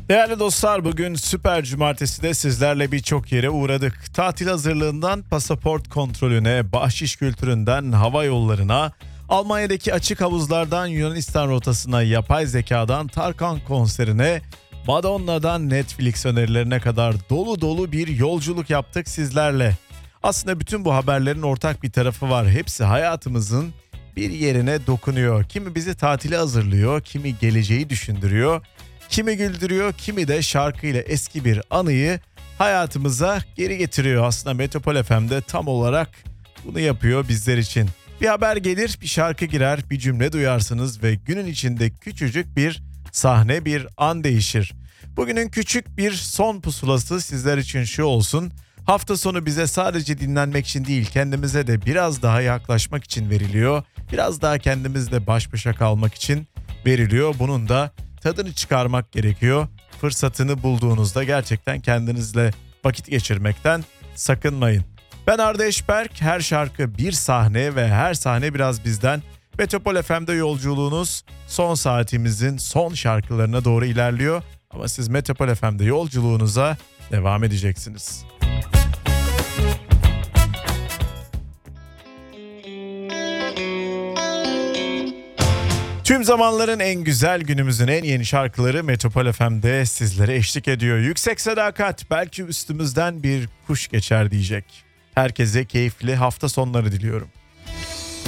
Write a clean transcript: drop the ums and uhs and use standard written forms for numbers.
Değerli dostlar, bugün Süper Cumartesi de sizlerle birçok yere uğradık. Tatil hazırlığından pasaport kontrolüne, bahşiş kültüründen hava yollarına, Almanya'daki açık havuzlardan Yunanistan rotasına, yapay zekadan Tarkan konserine, Madonna'dan Netflix önerilerine kadar dolu dolu bir yolculuk yaptık sizlerle. Aslında bütün bu haberlerin ortak bir tarafı var. Hepsi hayatımızın bir yerine dokunuyor. Kimi bizi tatile hazırlıyor, kimi geleceği düşündürüyor. Kimi güldürüyor, kimi de şarkıyla eski bir anıyı hayatımıza geri getiriyor. Aslında Metropol FM'de tam olarak bunu yapıyor bizler için. Bir haber gelir, bir şarkı girer, bir cümle duyarsınız ve günün içinde küçücük bir sahne, bir an değişir. Bugünün küçük bir son pusulası sizler için şu olsun. Hafta sonu bize sadece dinlenmek için değil, kendimize de biraz daha yaklaşmak için veriliyor. Biraz daha kendimizle baş başa kalmak için veriliyor. Bunun da tadını çıkarmak gerekiyor. Fırsatını bulduğunuzda gerçekten kendinizle vakit geçirmekten sakınmayın. Ben Arda Eşberk, her şarkı bir sahne ve her sahne biraz bizden. Metropol FM'de yolculuğunuz son saatimizin son şarkılarına doğru ilerliyor. Ama siz Metropol FM'de yolculuğunuza devam edeceksiniz. Tüm zamanların en güzel, günümüzün en yeni şarkıları Metropol FM'de sizlere eşlik ediyor. Yüksek Sadakat, belki üstümüzden bir kuş geçer diyecek. Herkese keyifli hafta sonları diliyorum.